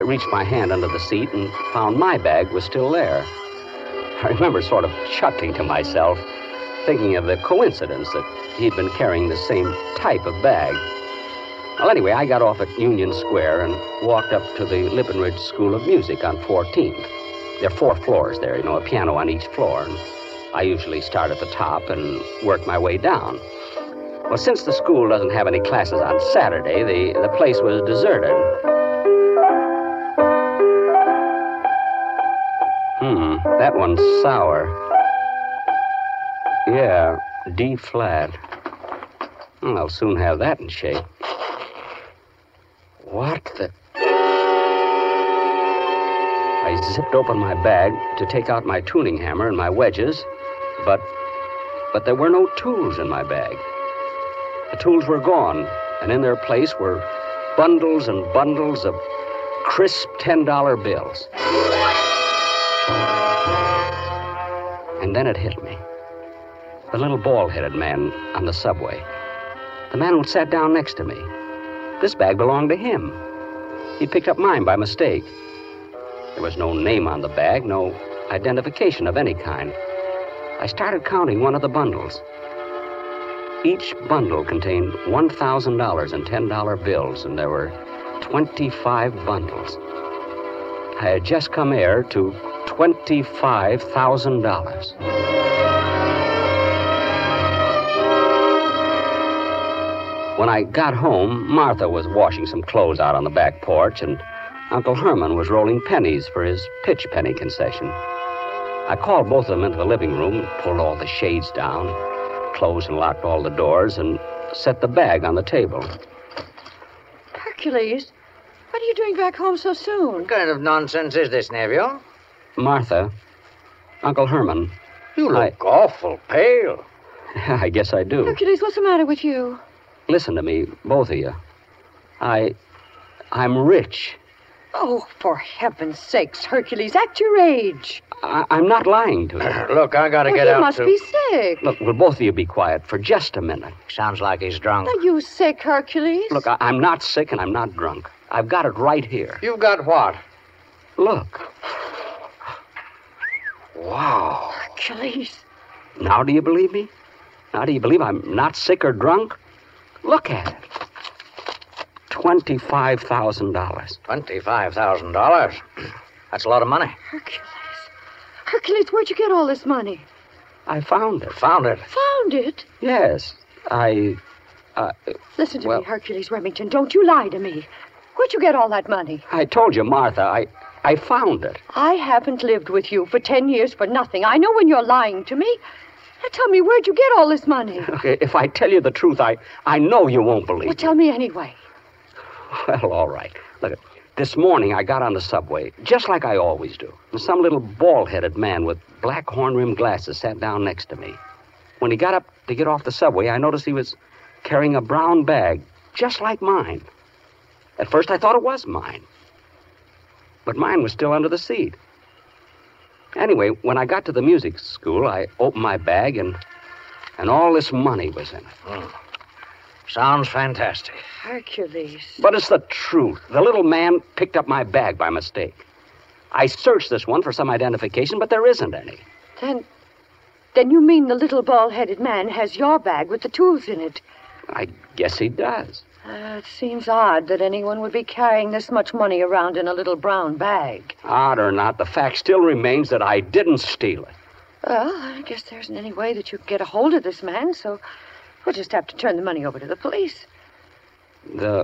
reached my hand under the seat and found my bag was still there. I remember sort of chuckling to myself, thinking of the coincidence that he'd been carrying the same type of bag. Well, anyway, I got off at Union Square and walked up to the Lippenridge School of Music on 14th. There are 4 floors there, a piano on each floor. And I usually start at the top and work my way down. Well, since the school doesn't have any classes on Saturday, the place was deserted. That one's sour. Yeah, D flat. Well, I'll soon have that in shape. What the... I zipped open my bag to take out my tuning hammer and my wedges, but there were no tools in my bag. The tools were gone, and in their place were bundles and bundles of crisp $10 bills. And then it hit me. The little bald-headed man on the subway. The man who sat down next to me. This bag belonged to him. He picked up mine by mistake. There was no name on the bag, no identification of any kind. I started counting one of the bundles. Each bundle contained $1,000 in $10 bills, and there were 25 bundles. I had just come heir to $25,000. When I got home, Martha was washing some clothes out on the back porch, and Uncle Herman was rolling pennies for his pitch penny concession. I called both of them into the living room, pulled all the shades down, closed and locked all the doors, and set the bag on the table. Hercules, what are you doing back home so soon? What kind of nonsense is this, nephew? Martha, Uncle Herman. You look awful pale. I guess I do. Hercules, what's the matter with you? Listen to me, both of you. I'm rich. Oh, for heaven's sakes, Hercules, act your age. I'm not lying to you. Look, I gotta get out. You must be sick. Look, will both of you be quiet for just a minute? Sounds like he's drunk. Are you sick, Hercules? Look, I'm not sick and I'm not drunk. I've got it right here. You've got what? Look. Wow. Hercules. Now do you believe me? Now do you believe I'm not sick or drunk? Look at it. $25,000. $25,000? That's a lot of money. Hercules, where'd you get all this money? I found it. Found it? Found it? Yes. Listen to me, Hercules Remington. Don't you lie to me. Where'd you get all that money? I told you, Martha. I found it. I haven't lived with you for 10 years for nothing. I know when you're lying to me. Now tell me, where'd you get all this money? Okay, if I tell you the truth, I know you won't believe Well, tell me anyway. Well, all right. Look, this morning I got on the subway, just like I always do. And some little bald-headed man with black horn-rimmed glasses sat down next to me. When he got up to get off the subway, I noticed he was carrying a brown bag, just like mine. At first, I thought it was mine. But mine was still under the seat. Anyway, when I got to the music school, I opened my bag, and all this money was in it. Sounds fantastic. Hercules. But it's the truth. The little man picked up my bag by mistake. I searched this one for some identification, but there isn't any. Then you mean the little bald-headed man has your bag with the tools in it? I guess he does. It seems odd that anyone would be carrying this much money around in a little brown bag. Odd or not, the fact still remains that I didn't steal it. Well, I guess there isn't any way that you can get a hold of this man, so we'll just have to turn the money over to the police. The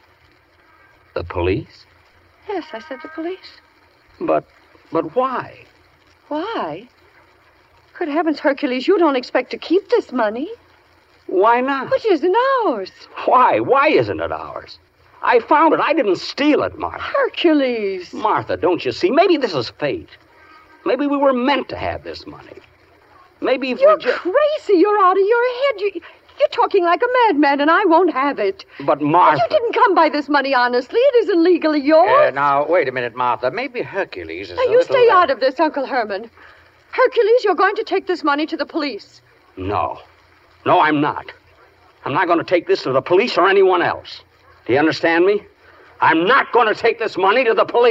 police? Yes, I said the police. But why? Why? Good heavens, Hercules, you don't expect to keep this money. Why not? Which isn't ours. Why? Why isn't it ours? I found it. I didn't steal it, Martha. Hercules. Martha, don't you see? Maybe this is fate. Maybe we were meant to have this money. Maybe if You're crazy. You're out of your head. You're talking like a madman, and I won't have it. But, Martha... You didn't come by this money honestly. It isn't legally yours. Now, wait a minute, Martha. Maybe Hercules is Now, you stay out of this, Uncle Herman. Hercules, you're going to take this money to the police. No. No, I'm not. I'm not going to take this to the police or anyone else. Do you understand me? I'm not going to take this money to the police.